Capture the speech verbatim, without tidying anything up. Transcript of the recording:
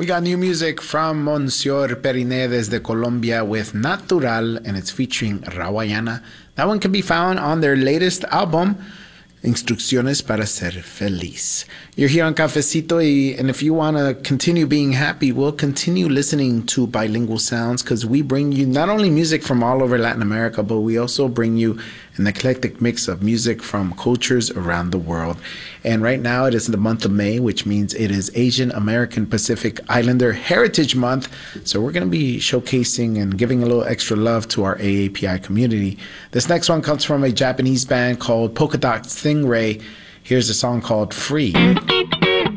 got new music from Monsieur Periné desde Colombia with Natural, and it's featuring Rawayana. That one can be found on their latest album, Instrucciones para Ser Feliz. You're here on Cafecito, y, and if you want to continue being happy, we'll continue listening to Bilingual Sounds, because we bring you not only music from all over Latin America, but we also bring you an eclectic mix of music from cultures around the world. And right now it is the month of May, which means it is Asian American Pacific Islander Heritage Month. So we're going to be showcasing and giving a little extra love to our A A P I community. This next one comes from a Japanese band called Polka Dot Stingray. Here's a song called Free.